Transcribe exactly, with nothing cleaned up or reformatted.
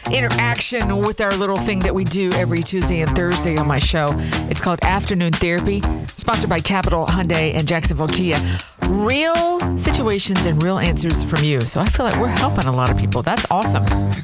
interaction with our little thing that we do every Tuesday and Thursday on my show. It's called Afternoon Therapy, sponsored by Capital Hyundai and Jacksonville Kia. Real situations and real answers from you. So I feel like we're helping a lot of people. That's awesome.